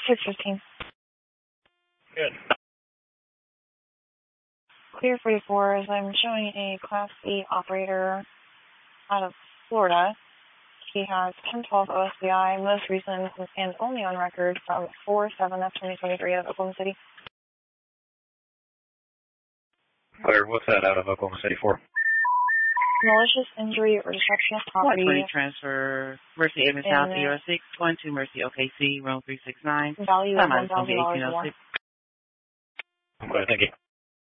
615. Good. Clear 44 as I'm showing a Class B operator out of Florida. He has 1012 OSBI, most recent and only on record from 4/7/2023 out of Oklahoma City. Clear, what's that out of Oklahoma City for? Malicious injury or destruction of property. 120 transfer, Mercy Avenue South, ER 6, 12 Mercy OKC, room 369. Value of $1,000 $1,000 or more. Okay, thank you.